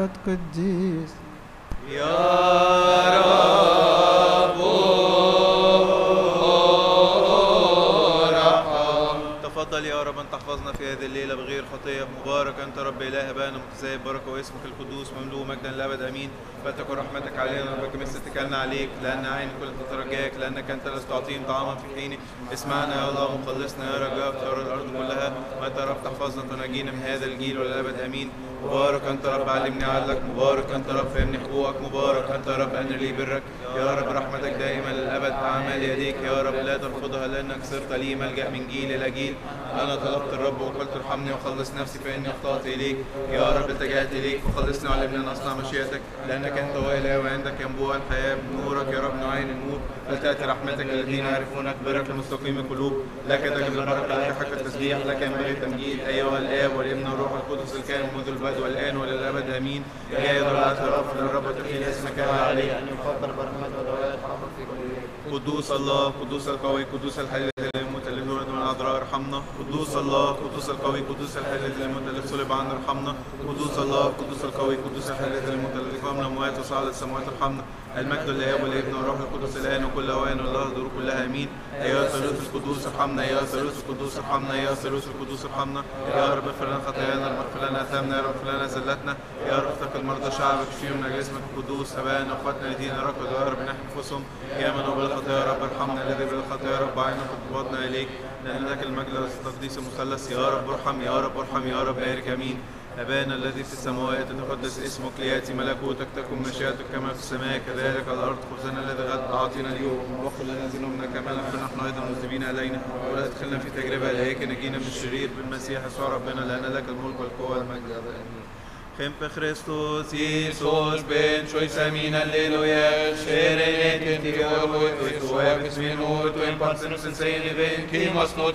واحد قديس. يا رب ارحم. تفضل يا رب أن تحفظنا في هذه الليلة بغير خطية. مبارك أنت رب إله أبانا متسيب بركة واسمك القدوس مملوء مجدا للأبد آمين. فلتكن رحمتك علينا ربك مثل اتكلنا عليك، لأن عين كل تترجاك، لأنك أنت لست تعطيهم طعاما في حينه. اسمعنا يا الله وخلصنا يا رجاء في الأرض كلها. متى رب تحفظنا تناجينا من هذا الجيل وللأبد آمين. مبارك أنت رب علمني عدلك، مبارك أنت رب فهمني حقوقك، مبارك أنت رب أن لي برك. يا رب رحمتك دائما للأبد، أعمال يديك يا رب لا ترفضها، لأنك صرت لي ملجأ من جيل إلى جيل. أنا طلبت الرب وقلت ارحمني وخلص نفسي فإني أخطأت إليك. يا رب التجأت إليك وخلصني وعلمني أن أصنع مشيئتك، لأنك أنت هو إله وعندك ينبوع الحياة. بنورك يا رب نعين النور، فلتأتي رحمتك الذين يعرفونك، برك لمستقيم القلوب. لك تجد البركة، لك حق التسبيح، لك ينبغي التمجيد أيها الآب والابن والروح القدس الكائن منذ البدء والآن وللأبد آمين. يا ضلعت الرب للرب تخيل اسمك عليه أن يفضل برحمته ودوائر حقك في كل يوم. قدوس الله، قدوس القوي، قدوس الحي الذي يموت الذي ولد من العذراء ارحمنا. قدوس الله، قدوس القوي، قدوس الحي الذي يموت الذي صلب عنا ارحمنا. قدوس الله، قدوس القوي، قدوس الحي الذي يموت الذي قام من الأموات وصعد السماوات ارحمنا. المجد للآب والابن والروح القدس الآن وكل أوان والله الدور كلها آمين. أيها الثالوث القدوس ارحمنا، أيها الثالوث القدوس ارحمنا، أيها الثالوث القدوس ارحمنا. يا رب اغفر لنا خطايانا، اغفر لنا آثامنا، يا رب اغفر لنا زلتنا. يا رب افتقد مرضى شعبك، اشفيهم من أجل اسمك القدوس. أبانا وأخواتنا الذين ركضوا يا رب نحن أنفسهم، يا من هو بلا خطايا يا رب ارحمنا، الذي بلا خطايا يا رب عيننا خطواتنا إليك، لأن لك المجد والتقديس المثلث. يا رب ارحم، يا رب ارحم، يا رب بارك آمين. أبانا الذي في السماوات يتقدس اسمك، ليأتي ملكوتك، تكن مشيئتك كما في السماء كذلك على الأرض. خبزنا الذي غد أعطينا اليوم، واغفر لنا ذنوبنا كما نغفر نحن أيضا المذنبين إلينا، ولا تدخلنا في تجربة لكن نجينا من الشرير بالمسيح يسوع ربنا، لأن لك الملك والقوة والمجد آمين. Kempe Christus, Jesus, ben choi samin alleluia, shere ne tenti oi tu ex minut, en pansenus en sein even, kimas not